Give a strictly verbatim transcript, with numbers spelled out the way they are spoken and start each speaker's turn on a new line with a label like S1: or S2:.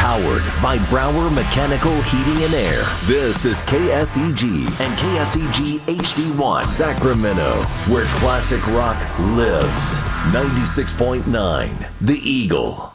S1: Powered by Brower Mechanical Heating and Air. This is K S E G and K S E G H D one Sacramento, where classic rock lives. ninety-six point nine The Eagle.